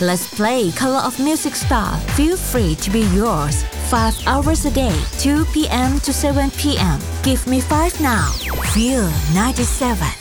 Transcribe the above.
Let's play Color of Music Star. Feel free to be yours. 5 hours a day, 2 p.m. to 7 p.m. Give me 5 now. Feel 97.